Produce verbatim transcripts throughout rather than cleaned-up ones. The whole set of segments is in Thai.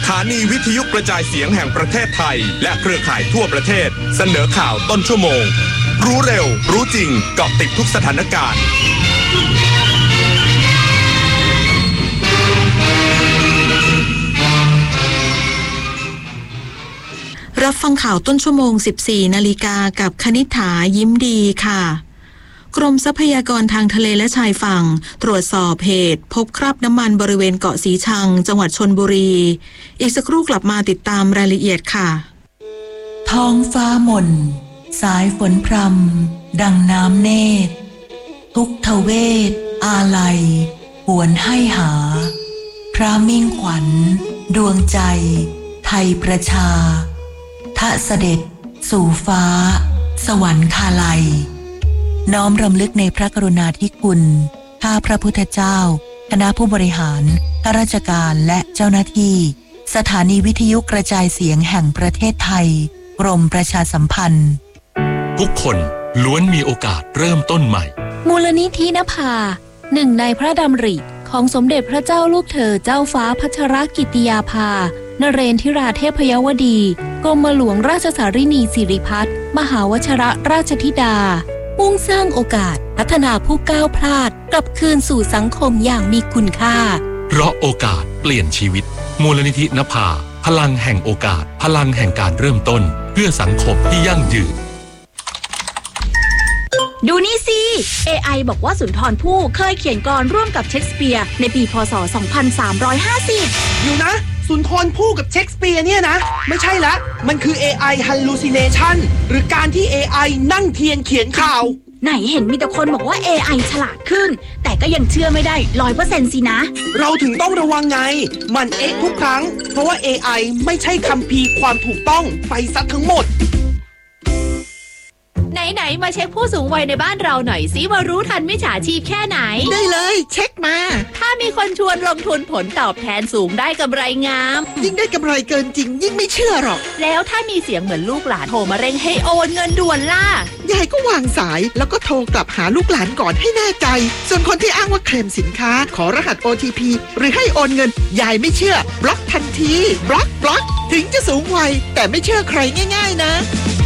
ถานีวิทยุกระจายเสียงแห่งประเทศไทยและเครือข่ายทั่วประเทศเสนอข่าวต้นชั่วโมงรู้เร็วรู้จริงเกาะติดทุกสถานการณ์รับฟังข่าวต้นชั่วโมง สิบสี่นาฬิกากับคณิษฐายิ้มดีค่ะกรมทรัพยากรทางทะเลและชายฝั่งตรวจสอบเหตุพบคราบน้ำมันบริเวณเกาะสีชังจังหวัดชลบุรีอีกสักครู่กลับมาติดตามรายละเอียดค่ะท้องฟ้าหม่นสายฝนพรำดังน้ำเนตรทุกทเวทอาลัยหวนให้หาพระมิ่งขวัญดวงใจไทยประชาทะเสด็จสู่ฟ้าสวรรคาลัยน้อมรำลึกในพระกรุณาธิคุณข้าพระพุทธเจ้าคณะผู้บริหารข้าราชการและเจ้าหน้าที่สถานีวิทยุกระจายเสียงแห่งประเทศไทยกรมประชาสัมพันธ์ทุกคนล้วนมีโอกาสเริ่มต้นใหม่มูลนิธินภาหนึ่งในพระดำริของสมเด็จพระเจ้าลูกเธอเจ้าฟ้าพัชรกิติยาภานเรนทิราเทพยวดีกรมหลวงราชสารินีสิริพัฒน์มหาวชิรราชธิดามุ่งสร้างโอกาสพัฒนาผู้ก้าวพลาดกลับคืนสู่สังคมอย่างมีคุณค่าเพราะโอกาสเปลี่ยนชีวิตมูลนิธินภาพลังแห่งโอกาสพลังแห่งการเริ่มต้นเพื่อสังคมที่ยั่งยืนดูนี่สิ เอ ไอ บอกว่าสุนทรภู่เคยเขียนกลอนร่วมกับเชคสเปียร์ในปีพ.ศ. สองพันสามร้อยห้าสิบอยู่นะสุนทรภู่กับเชคสเปียร์เนี่ยนะไม่ใช่ละมันคือ เอ ไอ hallucination หรือการที่ เอ ไอ นั่งเทียนเขียนข่าวไหนเห็นมีแต่คนบอกว่า เอ ไอ ฉลาดขึ้นแต่ก็ยังเชื่อไม่ได้ ร้อยเปอร์เซ็นต์ สินะเราถึงต้องระวังไงมันเอ๊ะทุกครั้งเพราะว่า เอ ไอ ไม่ใช่คัมภีร์ความถูกต้องไปซะทั้งหมดไหนๆมาเช็คผู้สูงวัยในบ้านเราหน่อยสิว่ารู้ทันมิจฉาชีพแค่ไหนได้เลยเช็คมาถ้ามีคนชวนลงทุนผลตอบแทนสูงได้กำไรงามยิ่งได้กำไรเกินจริงยิ่งไม่เชื่อหรอกแล้วถ้ามีเสียงเหมือนลูกหลานโทรมาเร่งให้โอนเงินด่วนล่ะยายก็วางสายแล้วก็โทรกลับหาลูกหลานก่อนให้แน่ใจส่วนคนที่อ้างว่าเคลมสินค้าขอรหัส โอ ที พี หรือให้โอนเงินยายไม่เชื่อบล็อกทันทีบล็อกบล็อกถึงจะสูงวัยแต่ไม่เชื่อใครง่ายๆนะ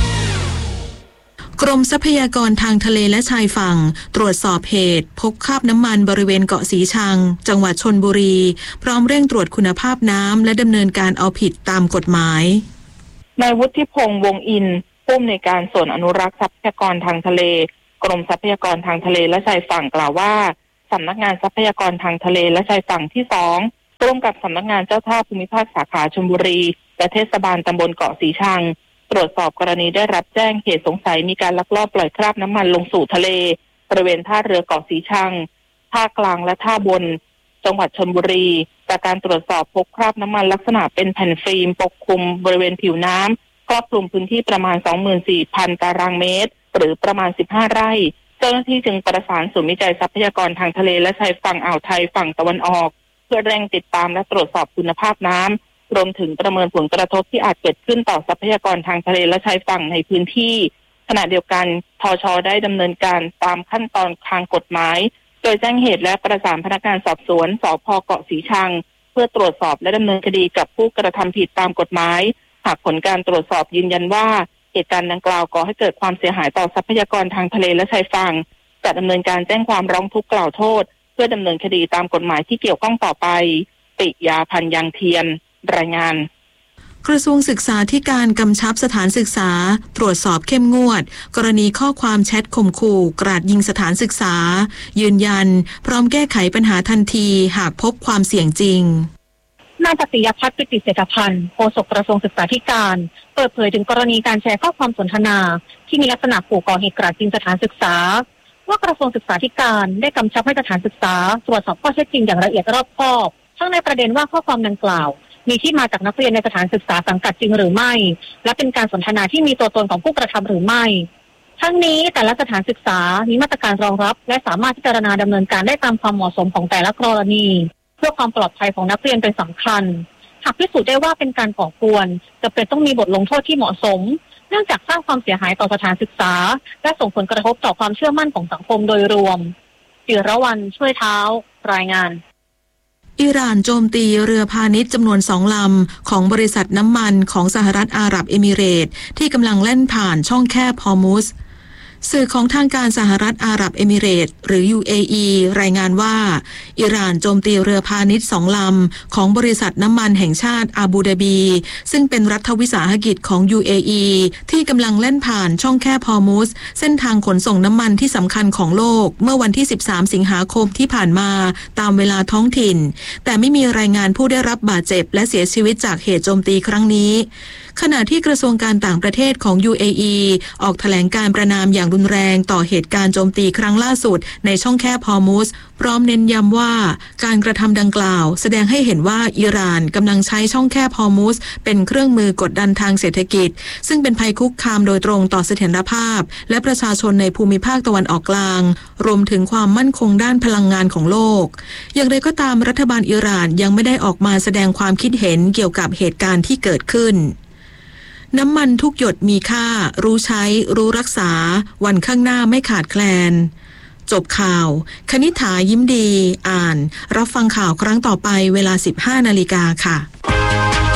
กรมทรัพยากรทางทะเลและชายฝั่งตรวจสอบเหตุพบคราบน้ำมันบริเวณเกาะสีชังจังหวัดชลบุรีพร้อมเร่งตรวจคุณภาพน้ำและดำเนินการเอาผิดตามกฎหมายนายวุฒิพงษ์วงอินผู้อำนวยการส่วนอนุรักษ์ทรัพยากรทางทะเลกรมทรัพยากรทางทะเลและชายฝั่งกล่าวว่าสำนักงานทรัพยากรทางทะเลและชายฝั่งที่สองร่วมกับสำนักงานเจ้าท่าภูมิภาคสาขาชลบุรีและเทศบาลตำบลเกาะสีชังตรวจสอบกรณีได้รับแจ้งเหตุสงสัยมีการลักลอบปล่อยคราบน้ำมันลงสู่ทะเลบริเวณท่าเรือเกาะสีชังท่ากลางและท่าบนจังหวัดชลบุรีจากการตรวจสอบพบคราบน้ำมันลักษณะเป็นแผ่นฟิล์มปกคลุมบริเวณผิวน้ำครอบคลุมพื้นที่ประมาณ สองหมื่นสี่พัน ตารางเมตรหรือประมาณสิบห้าไร่เจ้าหน้าที่จึงประสานศูนย์วิจัยทรัพยากรทางทะเลและชายฝั่งอ่าวไทยฝั่งตะวันออกเพื่อเร่งติดตามและตรวจสอบคุณภาพน้ำรวมถึงประเมินผลกระทบที่อาจเกิดขึ้นต่อทรัพยากรทางทะเลและชายฝั่งในพื้นที่ขณะเดียวกันทช.ได้ดำเนินการตามขั้นตอนทางกฎหมายโดยแจ้งเหตุและประสานพนักงานสอบสวนสภ.เกาะสีชังเพื่อตรวจสอบและดำเนินคดีกับผู้กระทำผิดตามกฎหมายหากผลการตรวจสอบยืนยันว่าเหตุการณ์ดังกล่าวก่อให้เกิดความเสียหายต่อทรัพยากรทางทะเลและชายฝั่งจะดำเนินการแจ้งความร้องทุกข์กล่าวโทษเพื่อดำเนินคดีตามกฎหมายที่เกี่ยวข้องต่อไปปิยาพันธ์ยังเทียนรายงานกระทรวงศึกษาธิการกำชับสถานศึกษาตรวจสอบเข้มงวดกรณีข้อความแชทข่มขู่กราดยิงสถานศึกษายืนยันพร้อมแก้ไขปัญหาทันทีหากพบความเสี่ยงจริงนายปฏิยพัฒน์ปิติเศรษฐพันธ์โฆษกกระทรวงศึกษาธิการเปิดเผยถึงกรณีการแชร์ข้อความสนทนาที่มีลักษณะขู่ก่อเหตุกราดยิงสถานศึกษาว่ากระทรวงศึกษาธิการได้กำชับให้สถานศึกษาตรวจสอบข้อเท็จจริงอย่างละเอียดรอบคอบทั้งในประเด็นว่าข้อความดังกล่าวมีที่มาจากนักเรียนในสถานศึกษาสังกัดจริงหรือไม่และเป็นการสนทนาที่มีตัวตนของผู้กระทำหรือไม่ทั้งนี้แต่ละสถานศึกษามีมาตรการรองรับและสามารถพิจารณาดำเนินการได้ตามความเหมาะสมของแต่ละกรณีเพื่อความปลอดภัยของนักเรียนเป็นสำคัญหากพิสูจน์ได้ว่าเป็นการก่อกวนจะเป็นต้องมีบทลงโทษที่เหมาะสมเนื่องจากสร้างความเสียหายต่อสถานศึกษาและส่งผลกระทบต่อความเชื่อมั่นของสังคมโดยรวมจิรวรรณช่วยเท้ารายงานอิหร่านโจมตีเรือพาณิชย์จำนวนสองลำของบริษัทน้ำมันของสหรัฐอาหรับเอมิเรตส์ที่กำลังแล่นผ่านช่องแคบฮอร์มุซสื่อของทางการสหรัฐอาหรับเอมิเรตส์หรือ ยู เอ อี รายงานว่าอิหร่านโจมตีเรือพาณิชย์สองลำของบริษัทน้ำมันแห่งชาติอาบูดาบีซึ่งเป็นรัฐวิสาหกิจของ ยู เอ อี ที่กำลังเล่นผ่านช่องแคบฮอร์มุซเส้นทางขนส่งน้ำมันที่สำคัญของโลกเมื่อวันที่สิบสามสิงหาคมที่ผ่านมาตามเวลาท้องถิ่นแต่ไม่มีรายงานผู้ได้รับบาดเจ็บและเสียชีวิตจากเหตุโจมตีครั้งนี้ขณะที่กระทรวงการต่างประเทศของ ยู เอ อี ออกแถลงการประณามอย่างรุนแรงต่อเหตุการณ์โจมตีครั้งล่าสุดในช่องแคบฮอร์มุซพร้อมเน้นย้ำว่าการกระทำดังกล่าวแสดงให้เห็นว่าอิหร่านกำลังใช้ช่องแคบฮอร์มุซเป็นเครื่องมือกดดันทางเศรษฐกิจซึ่งเป็นภัยคุกคามโดยตรงต่อเสถียรภาพและประชาชนในภูมิภาคตะวันออกกลางรวมถึงความมั่นคงด้านพลังงานของโลกอย่างไรก็ตามรัฐบาลอิหร่านยังไม่ได้ออกมาแสดงความคิดเห็นเกี่ยวกับเหตุการณ์ที่เกิดขึ้นน้ำมันทุกหยดมีค่ารู้ใช้รู้รักษาวันข้างหน้าไม่ขาดแคลนจบข่าวคณิษฐายิ้มดีอ่านรับฟังข่าวครั้งต่อไปเวลา สิบห้านาฬิกาค่ะ